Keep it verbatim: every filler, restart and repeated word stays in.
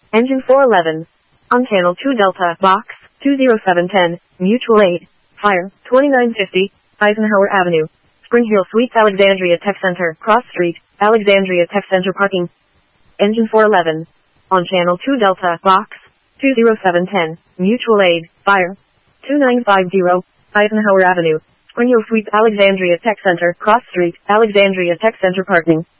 Engine four eleven. On Channel two Delta, Box two zero seven one zero, Mutual Aid. Fire, twenty-nine fifty, Eisenhower Avenue. Spring Hill Suites, Alexandria Tech Center, Cross Street, Alexandria Tech Center parking. Engine four eleven. On Channel two Delta, Box two zero seven one zero, Mutual Aid. Fire, two nine five zero, Eisenhower Avenue. Spring Hill Suites, Alexandria Tech Center, Cross Street, Alexandria Tech Center parking.